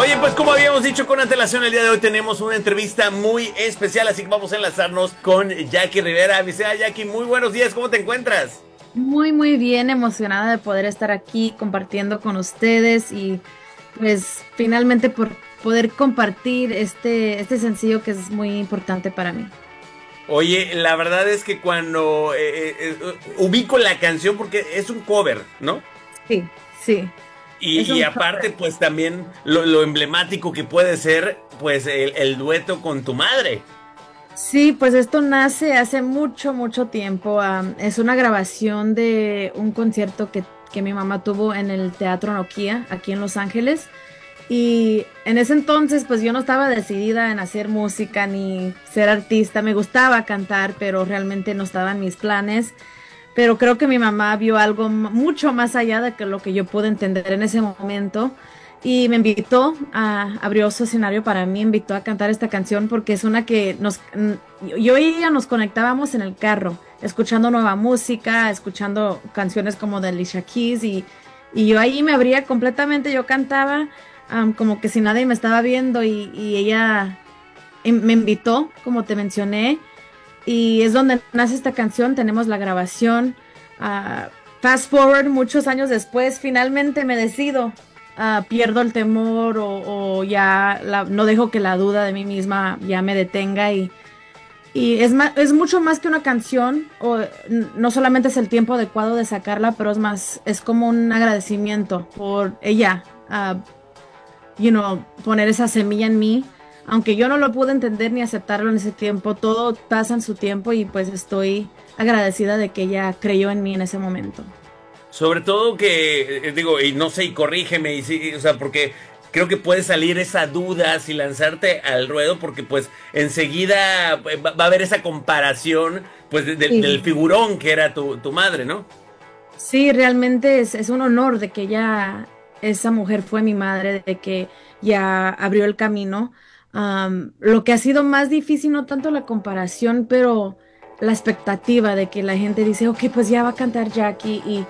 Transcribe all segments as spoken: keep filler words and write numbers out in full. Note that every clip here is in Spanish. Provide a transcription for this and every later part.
Oye, pues como habíamos dicho con antelación, el día de hoy tenemos una entrevista muy especial, así que vamos a enlazarnos con Jackie Rivera. Mi sea Jackie, muy buenos días, ¿cómo te encuentras? Muy, muy bien, emocionada de poder estar aquí compartiendo con ustedes y pues finalmente por poder compartir este, este sencillo que es muy importante para mí. Oye, la verdad es que cuando eh, eh, eh, ubico la canción, porque es un cover, ¿no? Sí, sí, Y, es y un aparte, cover. pues también lo, lo emblemático que puede ser, pues el, el dueto con tu madre. Sí, pues esto nace hace mucho, mucho tiempo. Am, es una grabación de un concierto que, que mi mamá tuvo en el Teatro Nokia, aquí en Los Ángeles. Y en ese entonces, pues yo no estaba decidida en hacer música ni ser artista. Me gustaba cantar, pero realmente no estaban mis planes. Pero creo que mi mamá vio algo m- mucho más allá de que lo que yo pude entender en ese momento. Y me invitó a, abrió su escenario para mí, invitó a cantar esta canción porque es una que nos, mm, yo y ella nos conectábamos en el carro, escuchando nueva música, escuchando canciones como de Alicia Keys y, y yo ahí me abría completamente, yo cantaba am, como que si nadie me estaba viendo y, y ella em- me invitó, como te mencioné, y es donde nace esta canción, tenemos la grabación. ah, Fast forward, muchos años después, finalmente me decido. Ah, pierdo el temor o, o ya la- no dejo que la duda de mí misma ya me detenga y, y es ma- es mucho más que una canción, o n- no solamente es el tiempo adecuado de sacarla, pero es más, es como un agradecimiento por ella, ah, you know, poner esa semilla en mí. Aunque yo no lo pude entender ni aceptarlo en ese tiempo, todo pasa en su tiempo y pues estoy agradecida de que ella creyó en mí en ese momento. Sobre todo que, eh, digo, y no sé, y corrígeme, y sí, o sea, porque creo que puede salir esa duda si lanzarte al ruedo, porque pues enseguida eh, va, va a haber esa comparación, pues de- de- del Sí. figurón que era tu, tu madre, ¿no? Sí, realmente es, es un honor de que ella, esa mujer fue mi madre, de que ya abrió el camino. Am, lo que ha sido más difícil, no tanto la comparación, pero la expectativa de que la gente dice, ok, pues ya va a cantar Jackie y,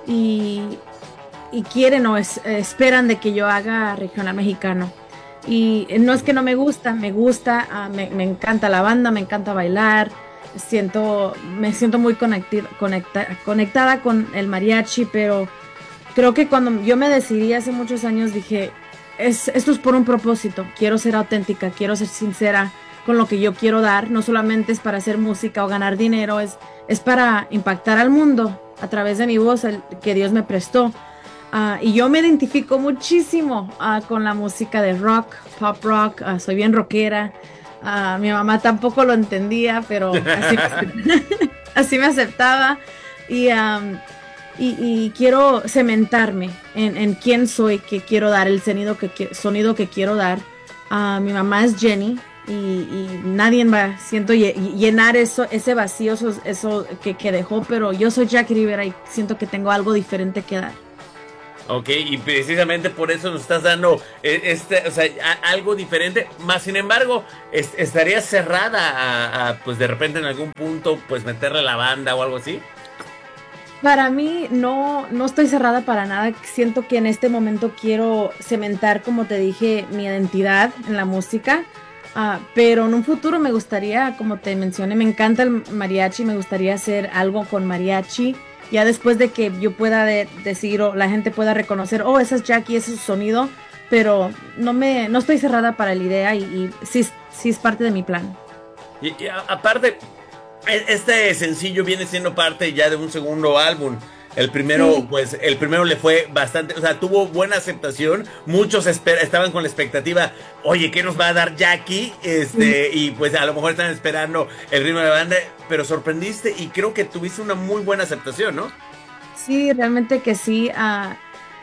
y, y quieren o es- esperan de que yo haga regional mexicano. Y no es que no me gusta, me gusta, ah, me, me encanta la banda, me encanta bailar, siento, me siento muy conecti- conecta- conectada con el mariachi, pero creo que cuando yo me decidí hace muchos años dije, es, esto es por un propósito, quiero ser auténtica, quiero ser sincera con lo que yo quiero dar, no solamente es para hacer música o ganar dinero, es, es para impactar al mundo a través de mi voz el, que Dios me prestó. Ah, y yo me identifico muchísimo ah, con la música de rock, pop rock, ah, soy bien rockera. Ah, mi mamá tampoco lo entendía, pero así me, así me aceptaba. Y, am, y, y quiero cementarme en, en quién soy, que quiero dar, el sonido que, qui- sonido que quiero dar. Ah, mi mamá es Jenny y, y nadie va, siento, lle- llenar eso, ese vacío, eso, eso que, que dejó, pero yo soy Jackie Rivera y siento que tengo algo diferente que dar. Ok, y precisamente por eso nos estás dando eh, este, o sea, a- algo diferente. Más sin embargo, es- estarías cerrada a, a, pues de repente en algún punto, pues meterle la banda o algo así. Para mí no, no estoy cerrada para nada. Siento que en este momento quiero cementar, como te dije, mi identidad en la música. Ah, pero en un futuro me gustaría, como te mencioné, me encanta el mariachi, me gustaría hacer algo con mariachi. Ya después de que yo pueda de- decir o la gente pueda reconocer, oh, esa es Jackie, ese es su sonido, pero no me, no estoy cerrada para la idea y, y sí, sí es parte de mi plan. Y, y a- aparte, e- este sencillo viene siendo parte ya de un segundo álbum. El primero, Sí. pues, el primero le fue bastante, o sea, tuvo buena aceptación. Muchos espera- estaban con la expectativa, oye, ¿qué nos va a dar Jackie? Este, y pues a lo mejor están esperando el ritmo de la banda, pero sorprendiste y creo que tuviste una muy buena aceptación, ¿no? Sí, realmente que sí. ah,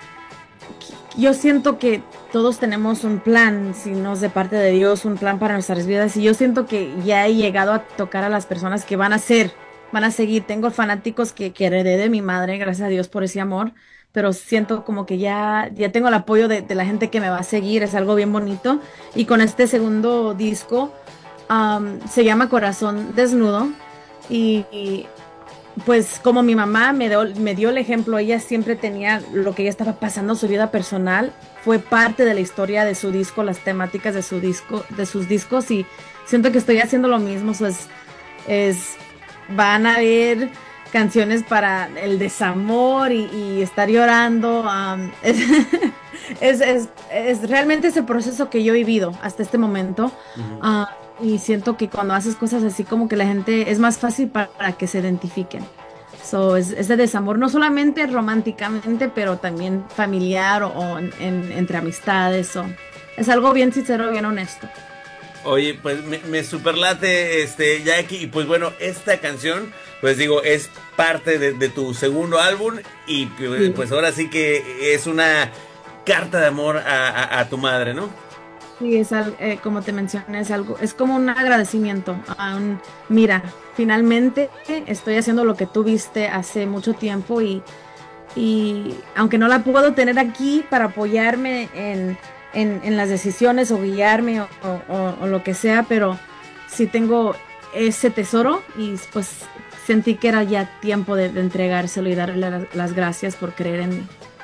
Yo siento que todos tenemos un plan, si no es de parte de Dios, un plan para nuestras vidas. Y yo siento que ya he llegado a tocar a las personas que van a ser, van a seguir. Tengo fanáticos que, que heredé de mi madre, gracias a Dios por ese amor. Pero siento como que ya, ya tengo el apoyo de, de la gente que me va a seguir. Es algo bien bonito. Y con este segundo disco, am, se llama Corazón Desnudo. Y, pues como mi mamá me dio, me dio el ejemplo, ella siempre tenía lo que ella estaba pasando en su vida personal, fue parte de la historia de su disco, las temáticas de su disco, de sus discos, y siento que estoy haciendo lo mismo. Pues es, van a haber canciones para el desamor y, y estar llorando. Um, es, es, es, es realmente ese proceso que yo he vivido hasta este momento. Uh-huh. uh, Y siento que cuando haces cosas así, como que la gente es más fácil para, para que se identifiquen. So, es, es de desamor, no solamente románticamente, pero también familiar o, o en, en, entre amistades. So, es algo bien sincero, bien honesto. Oye, pues me, me superlate, este, Jackie. Y pues bueno, esta canción, pues digo, es parte de, de tu segundo álbum. Y pues, sí. pues ahora sí que es una carta de amor a, a, a tu madre, ¿no? Sí, es algo, eh, como te mencioné, es algo, es como un agradecimiento a un, mira, finalmente estoy haciendo lo que tú viste hace mucho tiempo y, y aunque no la puedo tener aquí para apoyarme en, en, en las decisiones o guiarme o, o, o lo que sea, pero sí tengo ese tesoro y pues sentí que era ya tiempo de, de entregárselo y darle las, las gracias por creer en mí.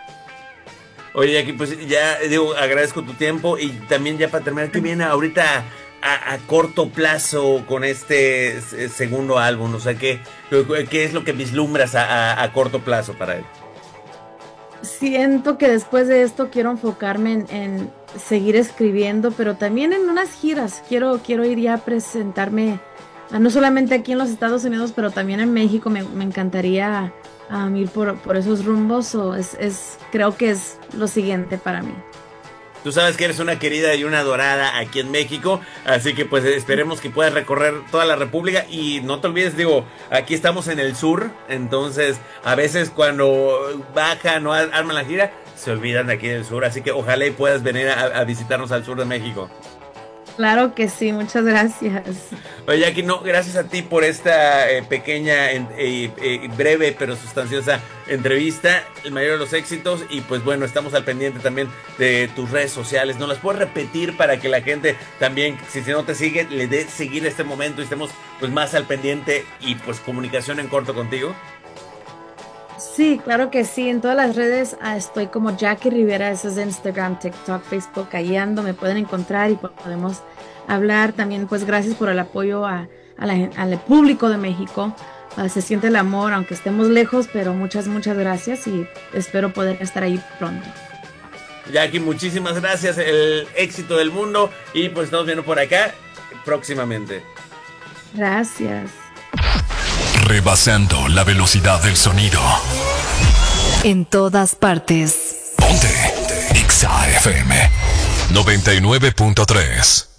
Oye, Jackie, pues ya digo, agradezco tu tiempo y también ya para terminar, ¿qué viene ahorita a, a corto plazo con este segundo álbum? O sea, ¿qué, qué es lo que vislumbras a, a, a corto plazo para él? Siento que después de esto quiero enfocarme en, en seguir escribiendo, pero también en unas giras. Quiero, quiero ir ya a presentarme, no solamente aquí en los Estados Unidos, pero también en México. Me, me encantaría um, ir por, por esos rumbos. O es, es, creo que es lo siguiente para mí. Tú sabes que eres una querida y una adorada aquí en México, así que pues esperemos que puedas recorrer toda la República y no te olvides, digo, aquí estamos en el sur, entonces a veces cuando bajan o arman la gira, se olvidan de aquí del sur, así que ojalá y puedas venir a, a visitarnos al sur de México. Claro que sí, muchas gracias. Oye, Jackie, no, gracias a ti por esta eh, pequeña, eh, eh, breve pero sustanciosa entrevista, el mayor de los éxitos y pues bueno, estamos al pendiente también de tus redes sociales. ¿Nos las puedes repetir para que la gente también, si no te sigue, le dé seguir este momento y estemos pues más al pendiente y pues comunicación en corto contigo? Sí, claro que sí. En todas las redes uh, estoy como Jackie Rivera, eso es Instagram, TikTok, Facebook, ahí ando, me pueden encontrar y podemos hablar. También pues gracias por el apoyo a, a la, al público de México. Uh, se siente el amor, aunque estemos lejos, pero muchas, muchas gracias y espero poder estar ahí pronto. Jackie, muchísimas gracias, el éxito del mundo y pues estamos viendo por acá próximamente. Gracias. Rebasando la velocidad del sonido. En todas partes. Ponte X A F M noventa y nueve punto tres.